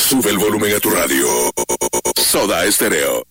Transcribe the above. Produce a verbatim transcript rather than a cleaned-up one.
Sube el volumen a tu radio. Soda Estéreo.